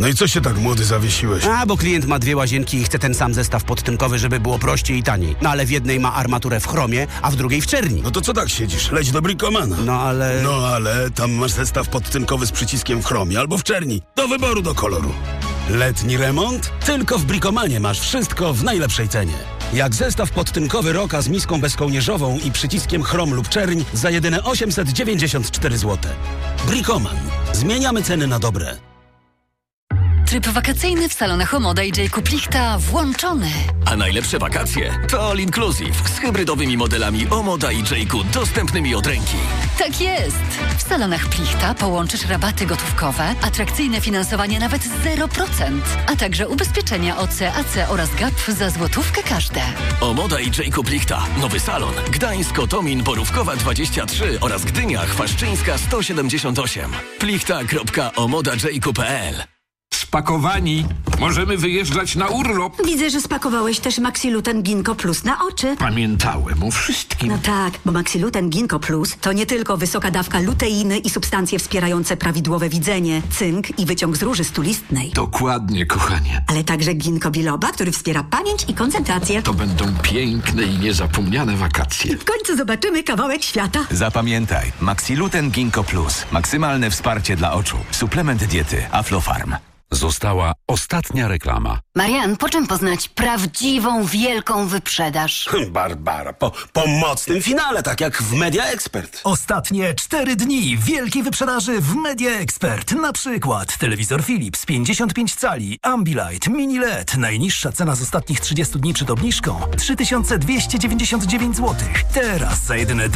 No i co się tak młody zawiesiłeś? Bo klient ma 2 łazienki i chce ten sam zestaw podtynkowy, żeby było prościej i taniej. No ale w jednej ma armaturę w chromie, a w drugiej w czerni. No to co tak siedzisz? Leć do Bricomana. No ale tam masz zestaw podtynkowy z przyciskiem w chromie albo w czerni. Do wyboru, do koloru. Letni remont? Tylko w Bricomanie masz wszystko w najlepszej cenie. Jak zestaw podtynkowy Roka z miską bezkołnierzową i przyciskiem chrom lub czerń za jedyne 894 zł. Bricoman. Zmieniamy ceny na dobre. Tryb wakacyjny w salonach Omoda i Jacob Lichta włączony. A najlepsze wakacje to All Inclusive z hybrydowymi modelami Omoda i Jacob dostępnymi od ręki. Tak jest! W salonach Plichta połączysz rabaty gotówkowe, atrakcyjne finansowanie nawet 0%, a także ubezpieczenia OC, AC oraz GAP za złotówkę każde. Omoda i Jacob Lichta. Nowy salon. Gdańsk, Otomin, Borówkowa 23 oraz Gdynia, Chwaszczyńska 178. plichta.omodajacob.pl. Spakowani. Możemy wyjeżdżać na urlop. Widzę, że spakowałeś też Maxiluten Ginkgo Plus na oczy. Pamiętałem o wszystkim. No tak, bo Maxiluten Ginkgo Plus to nie tylko wysoka dawka luteiny i substancje wspierające prawidłowe widzenie, cynk i wyciąg z róży stulistnej. Dokładnie, kochanie. Ale także ginkgo biloba, który wspiera pamięć i koncentrację. To będą piękne i niezapomniane wakacje. W końcu zobaczymy kawałek świata. Zapamiętaj, Maxiluten Ginkgo Plus. Maksymalne wsparcie dla oczu. Suplement diety Aflofarm. Została ostatnia reklama. Marian, po czym poznać prawdziwą, wielką wyprzedaż? Barbara, po mocnym finale, tak jak w Media Expert. Ostatnie 4 dni wielkiej wyprzedaży w Media Expert. Na przykład telewizor Philips 55 cali, Ambilight, Mini LED. Najniższa cena z ostatnich 30 dni przed obniżką 3299 zł. Teraz za jedyne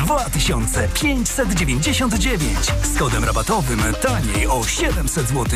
2599. Z kodem rabatowym taniej o 700 zł.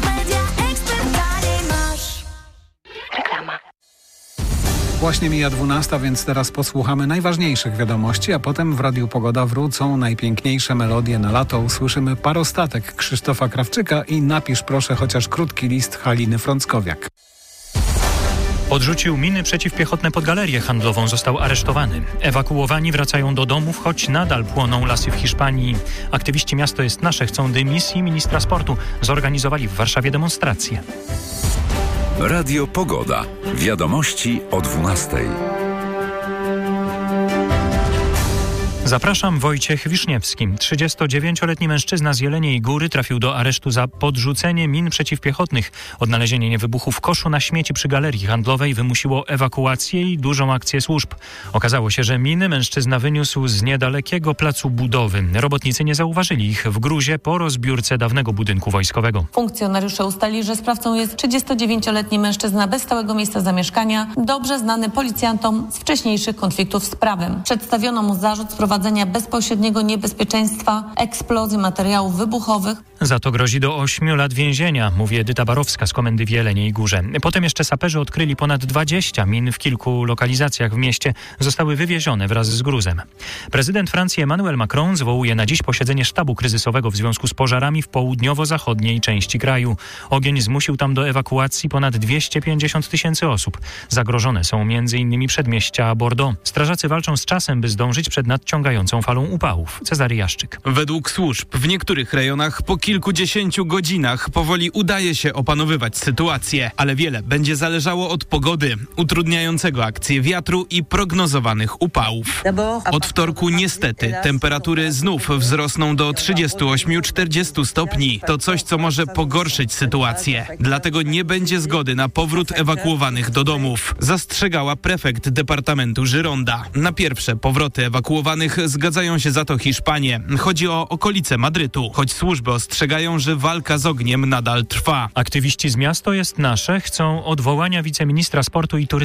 Reklama. Właśnie mija 12, więc teraz posłuchamy najważniejszych wiadomości, a potem w Radiu Pogoda wrócą najpiękniejsze melodie na lato. Usłyszymy Parostatek Krzysztofa Krawczyka i Napisz proszę chociaż krótki list Haliny Frąckowiak. Podrzucił miny przeciwpiechotne pod galerię handlową, został aresztowany. Ewakuowani wracają do domów, choć nadal płoną lasy w Hiszpanii. Aktywiści Miasto jest Nasze chcą dymisji ministra sportu. Zorganizowali w Warszawie demonstrację. Radio Pogoda. Wiadomości o 12. Zapraszam, Wojciech Wiszniewski. 39-letni mężczyzna z Jeleniej Góry trafił do aresztu za podrzucenie min przeciwpiechotnych. Odnalezienie niewybuchu w koszu na śmieci przy galerii handlowej wymusiło ewakuację i dużą akcję służb. Okazało się, że miny mężczyzna wyniósł z niedalekiego placu budowy. Robotnicy nie zauważyli ich w gruzie po rozbiórce dawnego budynku wojskowego. Funkcjonariusze ustalili, że sprawcą jest 39-letni mężczyzna bez stałego miejsca zamieszkania, dobrze znany policjantom z wcześniejszych konfliktów z prawem. Przedstawiono mu zarzut sprowadzenia bezpośredniego niebezpieczeństwa eksplozji materiałów wybuchowych. Za to grozi do 8 lat więzienia, mówi Edyta Barowska z komendy w Jeleniej Górze. Potem jeszcze saperzy odkryli ponad 20 min w kilku lokalizacjach w mieście. Zostały wywiezione wraz z gruzem. Prezydent Francji Emmanuel Macron zwołuje na dziś posiedzenie sztabu kryzysowego w związku z pożarami w południowo-zachodniej części kraju. Ogień zmusił tam do ewakuacji ponad 250 000 osób. Zagrożone są m.in. przedmieścia Bordeaux. Strażacy walczą z czasem, by zdążyć przed nadciągającą falą upałów. Cezary Jaszczyk. Według służb w niektórych rejonach po kilkudziesięciu godzinach powoli udaje się opanowywać sytuację, ale wiele będzie zależało od pogody, utrudniającego akcję wiatru i prognozowanych upałów. Od wtorku niestety temperatury znów wzrosną do 38-40 stopni. To coś, co może pogorszyć sytuację. Dlatego nie będzie zgody na powrót ewakuowanych do domów, zastrzegała prefekt departamentu Gironda. Na pierwsze powroty ewakuowanych zgadzają się za to Hiszpanie. Chodzi o okolice Madrytu, choć służby ostrzegają, że walka z ogniem nadal trwa. Aktywiści z Miasto jest Nasze chcą odwołania wiceministra sportu i turystyki